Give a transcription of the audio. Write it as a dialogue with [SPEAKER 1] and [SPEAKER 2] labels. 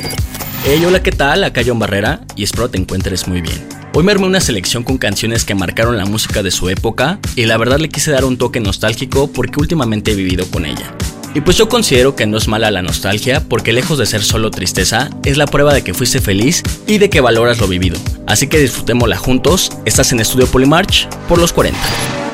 [SPEAKER 1] Hey, hola, ¿qué tal? Acá John Barrera y espero te encuentres muy bien. Hoy me armé una selección con canciones que marcaron la música de su época y la verdad le quise dar un toque nostálgico porque últimamente he vivido con ella. Y pues yo considero que no es mala la nostalgia porque lejos de ser solo tristeza, es la prueba de que fuiste feliz y de que valoras lo vivido. Así que disfrutémosla juntos. Estás en Estudio Polymarch por los 40.